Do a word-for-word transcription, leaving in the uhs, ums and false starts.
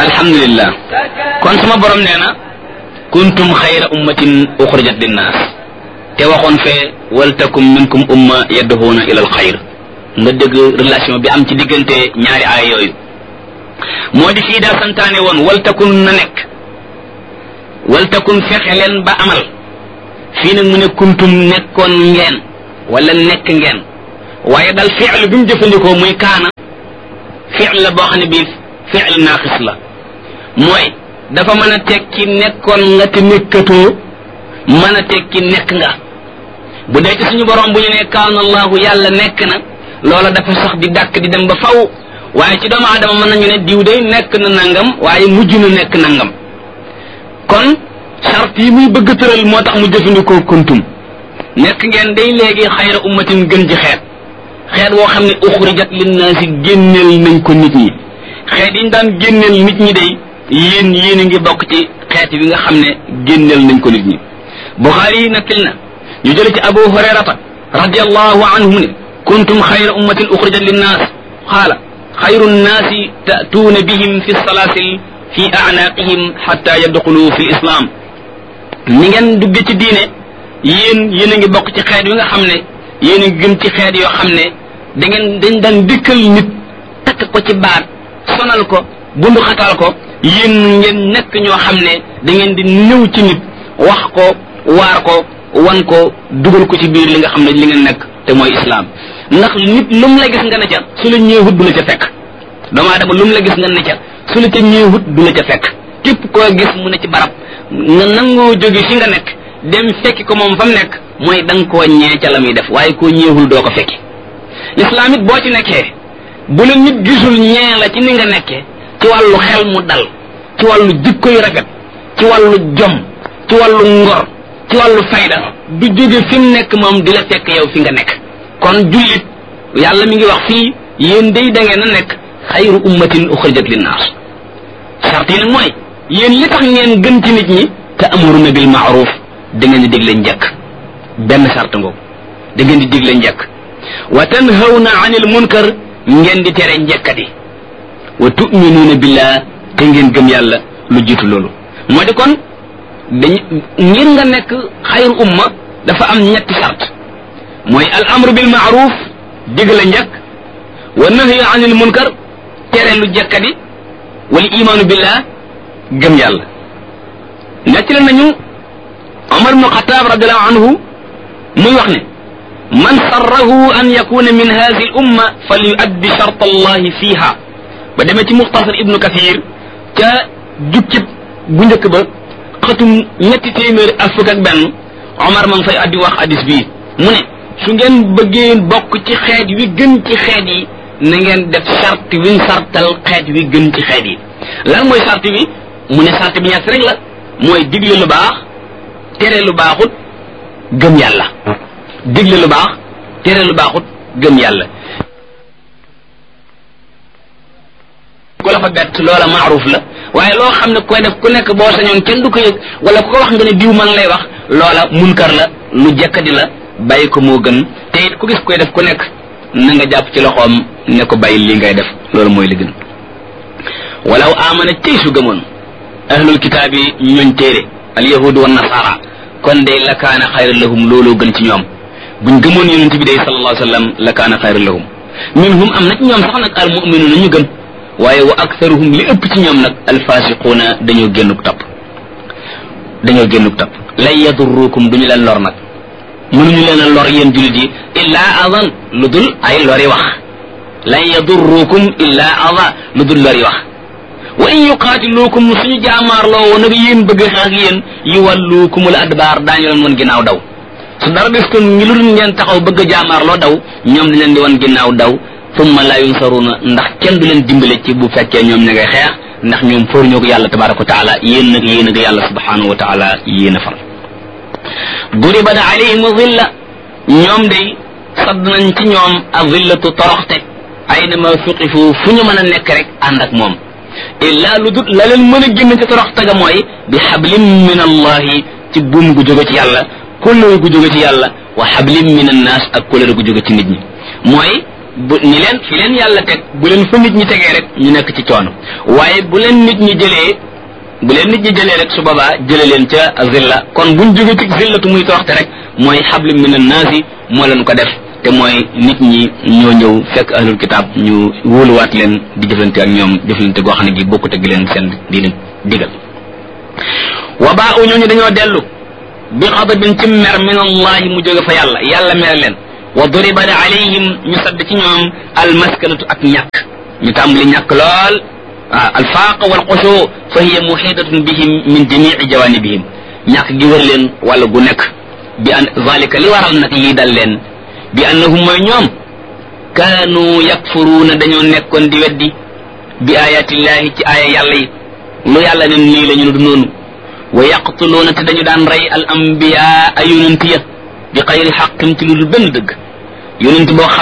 alhamdulillah kon sama borom nee na kuntum xayra ummatin uxrijat linnaas te waxoon fee waltakum minkum umma yadduhuuna ila al xayr nga dégg relation bi am ci diggante ñaari aaya yooyu moo di fii daa santaane woon waltakun na nekk waltakun fexe leen ba amal fii nag mu ne kuntum nekkoon ngeen wala nekk ngeen waaye dal fi'l bi mu jëfandikoo muy kaana fi'l la boo xam ne bii fi'l naaqis la mooy dafa mën a tekki nekkoon nga te nekkatoo mën a tekki nekk nga bu dee ci suñu borom bu ñu ne kaana allahu yàlla nekk na loola dafa sax di dàkk di dem ba faw waaye ci doomu aadama mën nañu ne diw day nekk na nangam waaye mujj na nekk nangam kon charte yi muy bëgg tëral moo tax mu jëfandikoo kuntum nekk ngeen day léegi xayra ummatin gën ci xeet xeet woo xam ne uxrijat linnaasi génneel nañ ko nit ñi xeet yi ñu daan génneel nit ñi day yéen yéen a ngi bokk ci xeet bi nga xam ne génneel nañ ko nit ñi Buxaari yi nakkil na ñu jële ci Abu Hurayrata radiyallahu anhu mu ne kuntum xayra ummatin uxrijat linnaas qaala xayru nnaasi ta'tuuna bihim fi salaasil fi a'naaqihim xatta yadxulu fi islam ni ngeen dugge ci diine yéen yéen a ngi bokk ci xeet yi nga xam ne yéen a ngi gën ci xeet yoo xam ne da ngeen dañ daan dikkal nit takk ko ci baat sonal ko bundu xatal ko yéen ngeen nekk ñoo xam ne da ngeen di ñëw ci nit wax ko waar ko wan ko dugal ko ci biir li nga xam ne li ngeen nekk te mooy islam ndax nit lu mu la gis nga ne ca su la ñëwut du la ca fekk doomu aadama lu mu la gis nga ne ca su la ca ñëwut du la ca fekk képp koo gis mu ne ci barab nga nangoo jóge fi nga nekk dem fekki ko moom fa mu nekk mooy da nga koo ñee ca la muy def waaye koo ñeewul doo ko fekki l'islam it boo ci nekkee bu la nit gisul ñee la ci ni nga nekkee ci wàllu xel mu dal ci wàllu jikko yu rafet ci wàllu jom ci wàllu ngor ci wàllu fayda du jóge fi mu nekk moom di la fekk yow fi nga nekk kon jullit yàlla mi ngi wax fii yéen day da ngeen a nekk xayru ummatin uxrijat linnaas sart yi nag mooy yéen li tax ngeen gën ci nit ñi te amuruna bil maaruf da ngeen di digle njëkk benn sart ngoogu da ngeen di digle njëkk wa tanhawna anil munkar ngeen di tere njëkkati wa tuminuuna billah te ngeen gëm yàlla lu jiitu loolu moo di kon dañ ngir nga nekk xayru umma dafa am ñetti sart mooy al amru bil maaruf digle njëkk wa nahyu anil munkar tere lu jëkkati wal imaanu billah gëm yàlla nettali nañu Umar ibn Xattaab radiyallahu anhu muy wax ne man sarrahu an yakuna min hadhihi al umma falyuaddi shart allahi fiha ba demee ci muxtasar ibnu kathir ca jukkib bu njëkk ba xatum ñetti téeméer ak fukk ak benn Omar ma ngi fay addi wax hadis bii mu ne su ngeen bëggee bokk ci xeet wi gën ci xeet yi na ngeen def sart wiñ sartal xeet wi gën ci xeet yi lan mooy sart bi mu ne sart bi ñett rek la mooy digle lu baax tere lu baaxut gëm yàlla digle lu baax tere lu baaxut gëm yàlla ku la fa bett loola maaruf la waaye loo xam ne koy def ku nekk boo sañoon kenn du ko yëg wala ku ko wax nga ne diw man lay wax loola munkar la lu jekkadi la bàyyi ko moo gën te it ku gis koy def ku nekk na nga jàpp ci loxoom ne ko bàyyi lii ngay def loolu mooy li gën walaw amana tey su gëmoon ahlul kitaab yi ñooñ téere al yahudu wa nasara kon day la kaana xayran lahum looloo gën ci ñoom buñ gëmoon yonent bi day sallallahu alayhi wa sallam la kaana xayran lahum minhum am na ci ñoom sax nag al mu'minuuna ñu gëm waaye wa aktharuhum li ëpp ci ñoom nag alfasiquuna dañoo génnuk topp dañoo génnuk topp lan yadurrukum duñu leen lor nag mënuñu leen a lor yéen jullit yi illaa adan lu dul ay lori wax lan yadurrukum illaa ada lu dul lori wax wa in yuqaatiluukum suñu jaamaarloo woon nag yéen bëgg xeex ak yéen yuwalluukumul adbaar daañu leen woon ginnaaw daw su dara des kon ngi lu dul ngeen taxaw bëgg a jaamaarloo daw ñoom di leen di woon ginnaaw daw summa la yunsaruna ndax kenn du leen dimbale ci bu fekkee ñoom ña ngay xeex ndax ñoom for ñoo ko yàlla tabaraka wa taala yéen nag yéen ak yàlla subhanahu wa taala yéen a far duribat alayhim zilla ñoom day sadd nañ ci ñoom azillatu toroxte aynama suqifu fu ñu mën a nekk rek ànd ak moom illa lu dut la leen mën a génn ci toroxte ga mooy bi xablim min allahi ci buum gu jóge ci yàlla kóllëre gu jóge ci yàlla wa xablim min annaas ak kóllëre gu jóge ci nit ñi mooy bu ni leen fi leen yàlla teg bu leen fa nit ñi tegee rek ñu nekk ci coono waaye bu leen nit ñi jëlee bu leen nit ñi jëlee rek su boobaa jële leen ca zilla kon buñ jóge ci zillatu muy toroxte rek mooy xablu minan naasi moo leen ko def te mooy nit ñi ñoo ñëw fekk ahlul kitaab ñu wóoluwaat leen di jëflante ak ñoom jëflante goo xam ne gi bokkut ak leen seen di leen digal wa baa u ñooñu dañoo dellu bi xadabin ci mer min allahi mu jóge fa yàlla yàlla mere leen wa duriba alayhim ñu sadd ci ñoom almaskanatu ak ñàkk ñu tàmbali ñàkk lool ah alfaaq wal xushu fa hiya muhitatun bihim min jamii jawanibihim ñàkk gi wër leen wala gu nekk bi an zalika li waral nag lii dal leen bi annahum mooy ñoom kaanu yakfuruuna dañoo nekkoon di weddi bi ayatillahi ci aaya yàlla yi lu yàlla ne nii la ñu du noonu wa yaqtuluuna te dañu daan rey al ambiyaa yonent ya bi xayri xaqin ci lu dul benn dëgg yonent boo xam